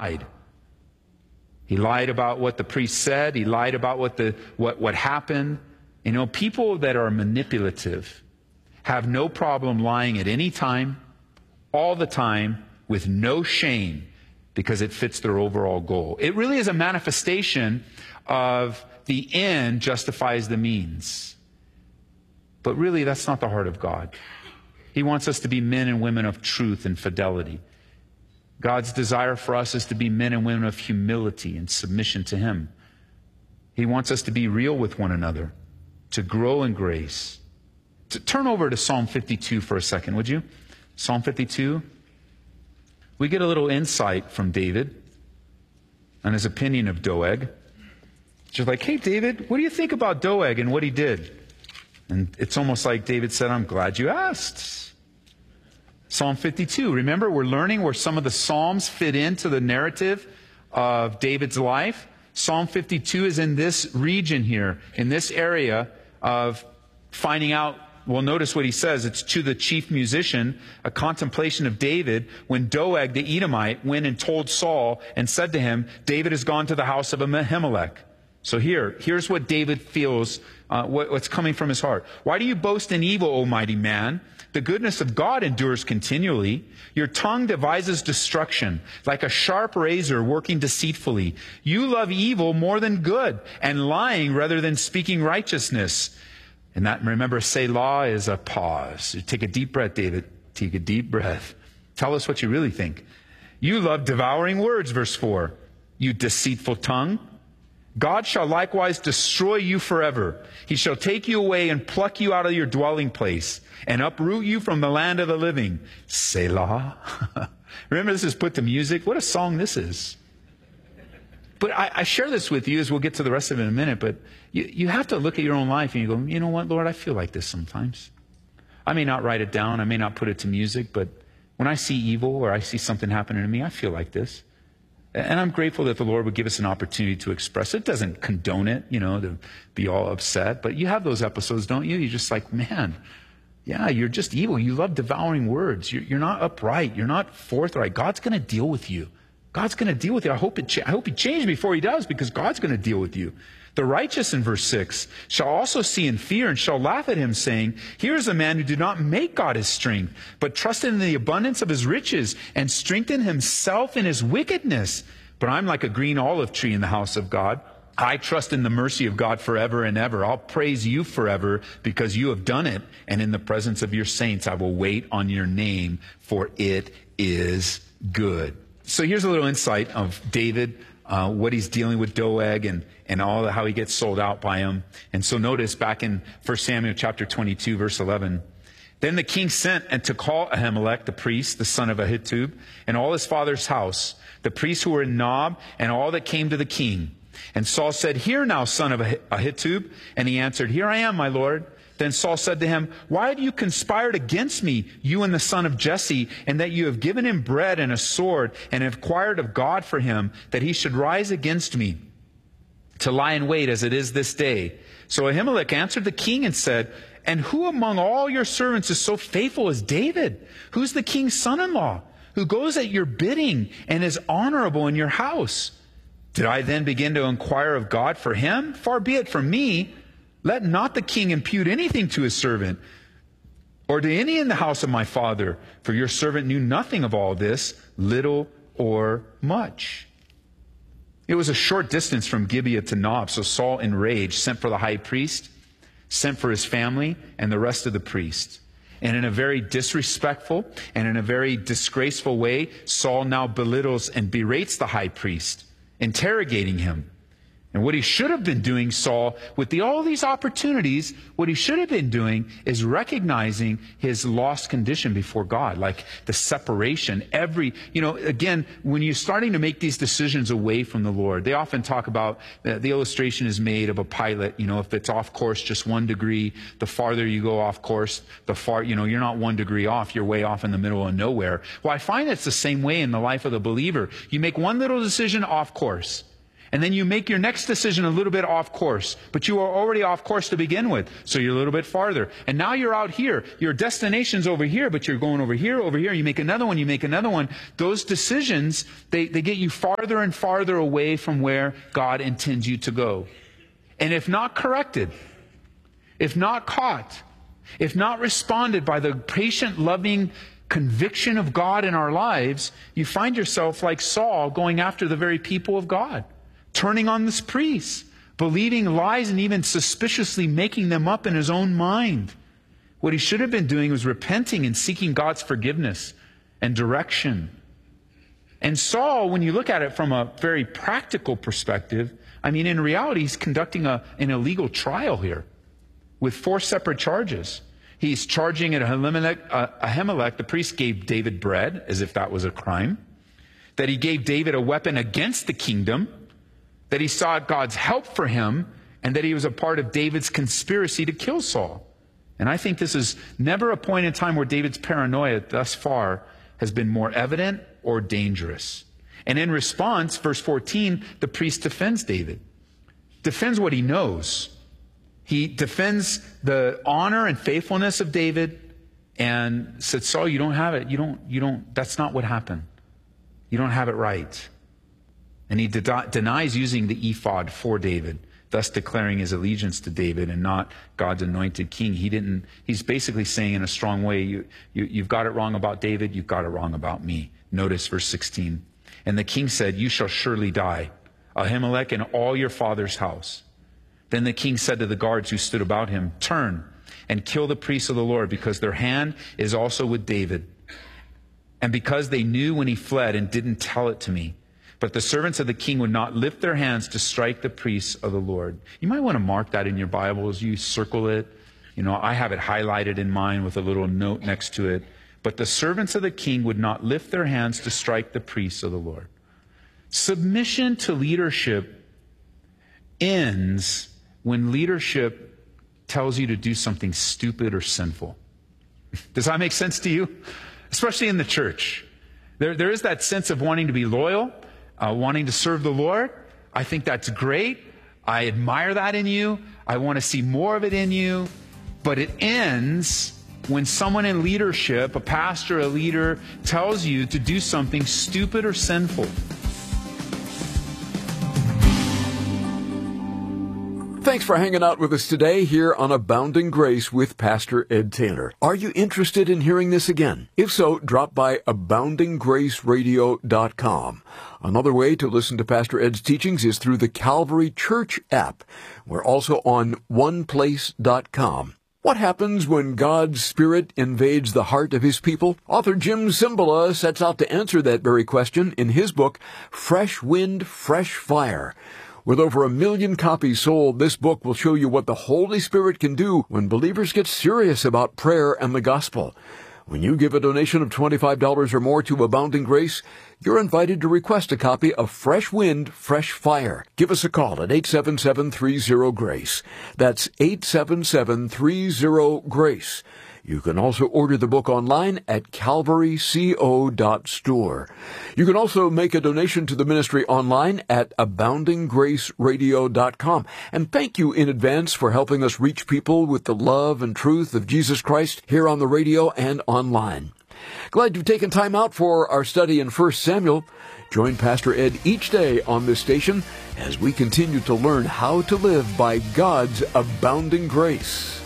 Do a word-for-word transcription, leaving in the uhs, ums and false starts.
lied. He lied about what the priest said. He lied about what the what, what happened. You know, people that are manipulative have no problem lying at any time, all the time, with no shame, because it fits their overall goal. It really is a manifestation of the end justifies the means. But really, that's not the heart of God. He wants us to be men and women of truth and fidelity. God's desire for us is to be men and women of humility and submission to Him. He wants us to be real with one another, to grow in grace. To turn over to Psalm fifty-two for a second, would you? Psalm fifty-two. We get a little insight from David on his opinion of Doeg. Just like, hey, David, what do you think about Doeg and what he did? And it's almost like David said, I'm glad you asked. Psalm fifty-two. Remember, we're learning where some of the Psalms fit into the narrative of David's life. Psalm fifty-two is in this region here, in this area of finding out. Well, notice what he says. It's to the chief musician, a contemplation of David, when Doeg the Edomite went and told Saul and said to him, David has gone to the house of Ahimelech. So here, here's what David feels, uh, what, what's coming from his heart. Why do you boast in evil, O mighty man? The goodness of God endures continually. Your tongue devises destruction, like a sharp razor working deceitfully. You love evil more than good, and lying rather than speaking righteousness. And that, remember, Selah is a pause. You take a deep breath, David. Take a deep breath. Tell us what you really think. You love devouring words, verse four. You deceitful tongue. God shall likewise destroy you forever. He shall take you away and pluck you out of your dwelling place and uproot you from the land of the living. Selah. Remember, this is put to music. What a song this is. But I, I share this with you as we'll get to the rest of it in a minute. But you, you have to look at your own life and you go, you know what, Lord, I feel like this sometimes. I may not write it down. I may not put it to music. But when I see evil or I see something happening to me, I feel like this. And I'm grateful that the Lord would give us an opportunity to express it. It doesn't condone it, you know, to be all upset. But you have those episodes, don't you? You're just like, man, yeah, you're just evil. You love devouring words. You're, you're not upright. You're not forthright. God's going to deal with you. God's going to deal with you. I hope it. Cha- I hope He changes before He does, because God's going to deal with you. The righteous, in verse six, shall also see and fear and shall laugh at him, saying, here is a man who did not make God his strength, but trusted in the abundance of his riches and strengthened himself in his wickedness. But I'm like a green olive tree in the house of God. I trust in the mercy of God forever and ever. I'll praise you forever because you have done it. And in the presence of your saints, I will wait on your name, for it is good. So here's a little insight of David, uh, what he's dealing with Doeg and, and all the, how he gets sold out by him. And so notice back in First Samuel chapter twenty-two, verse eleven, then the king sent and to call Ahimelech, the priest, the son of Ahitub, and all his father's house, the priests who were in Nob, and all that came to the king. And Saul said, hear now, son of Ahitub. And he answered, here I am, my lord. Then Saul said to him, why have you conspired against me, you and the son of Jesse, and that you have given him bread and a sword, and have inquired of God for him, that he should rise against me, to lie in wait as it is this day? So Ahimelech answered the king and said, and who among all your servants is so faithful as David? Who's the king's son-in-law, who goes at your bidding and is honorable in your house? Did I then begin to inquire of God for him? Far be it from me. Let not the king impute anything to his servant, or to any in the house of my father, for your servant knew nothing of all this, little or much. It was a short distance from Gibeah to Nob, so Saul, enraged, sent for the high priest, sent for his family, and the rest of the priests. And in a very disrespectful and in a very disgraceful way, Saul now belittles and berates the high priest, interrogating him. And what he should have been doing, Saul, with the, all these opportunities, what he should have been doing is recognizing his lost condition before God, like the separation. Every, you know, again, when you're starting to make these decisions away from the Lord, they often talk about, uh, the illustration is made of a pilot. You know, if it's off course just one degree, the farther you go off course, the far, you know, you're not one degree off, you're way off in the middle of nowhere. Well, I find it's the same way in the life of the believer. You make one little decision off course. And then you make your next decision a little bit off course. But you are already off course to begin with. So you're a little bit farther. And now you're out here. Your destination's over here, but you're going over here, over here. You make another one, you make another one. Those decisions, they, they get you farther and farther away from where God intends you to go. And if not corrected, if not caught, if not responded by the patient, loving conviction of God in our lives, you find yourself like Saul going after the very people of God, turning on this priest, believing lies and even suspiciously making them up in his own mind. What he should have been doing was repenting and seeking God's forgiveness and direction. And Saul, when you look at it from a very practical perspective, I mean, in reality, he's conducting a, an illegal trial here with four separate charges. He's charging at Ahimelech, uh, Ahimelech, the priest gave David bread, as if that was a crime. That he gave David a weapon against the kingdom. That he sought God's help for him, and that he was a part of David's conspiracy to kill Saul. And I think this is never a point in time where David's paranoia thus far has been more evident or dangerous. And in response, verse fourteen, the priest defends David. Defends what he knows. He defends the honor and faithfulness of David and said, Saul, you don't have it. You don't, you don't, that's not what happened. You don't have it right. And he de- denies using the ephod for David, thus declaring his allegiance to David and not God's anointed king. He didn't, he's basically saying in a strong way, you, you, you've got it wrong about David, you've got it wrong about me. Notice verse sixteen. And the king said, you shall surely die, Ahimelech and all your father's house. Then the king said to the guards who stood about him, turn and kill the priests of the Lord, because their hand is also with David. And because they knew when he fled and didn't tell it to me. But the servants of the king would not lift their hands to strike the priests of the Lord. You might want to mark that in your Bibles. You circle it. You know, I have it highlighted in mine with a little note next to it. But the servants of the king would not lift their hands to strike the priests of the Lord. Submission to leadership ends when leadership tells you to do something stupid or sinful. Does that make sense to you? Especially in the church. There, there is that sense of wanting to be loyal, uh, wanting to serve the Lord. I think that's great. I admire that in you. I want to see more of it in you. But it ends when someone in leadership, a pastor, a leader, tells you to do something stupid or sinful. Thanks for hanging out with us today here on Abounding Grace with Pastor Ed Taylor. Are you interested in hearing this again? If so, drop by abounding grace radio dot com. Another way to listen to Pastor Ed's teachings is through the Calvary Church app. We're also on one place dot com. What happens when God's Spirit invades the heart of His people? Author Jim Cymbala sets out to answer that very question in his book, Fresh Wind, Fresh Fire. With over a million copies sold, this book will show you what the Holy Spirit can do when believers get serious about prayer and the gospel. When you give a donation of twenty-five dollars or more to Abounding Grace, you're invited to request a copy of Fresh Wind, Fresh Fire. Give us a call at eight seven seven, three zero, GRACE. That's eight seven seven, three zero, GRACE. You can also order the book online at calvary co dot store. You can also make a donation to the ministry online at abounding grace radio dot com. And thank you in advance for helping us reach people with the love and truth of Jesus Christ here on the radio and online. Glad you've taken time out for our study in First Samuel. Join Pastor Ed each day on this station as we continue to learn how to live by God's abounding grace.